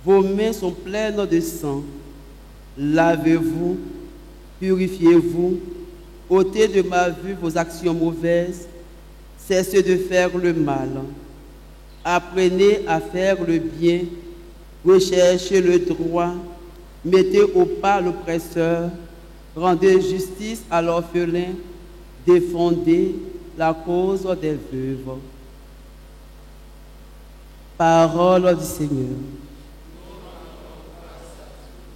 Vos mains sont pleines de sang. Lavez-vous, purifiez-vous, ôtez de ma vue vos actions mauvaises, cessez de faire le mal. Apprenez à faire le bien, recherchez le droit, mettez au pas l'oppresseur, rendez justice à l'orphelin, défendez la cause des veuves. Parole du Seigneur.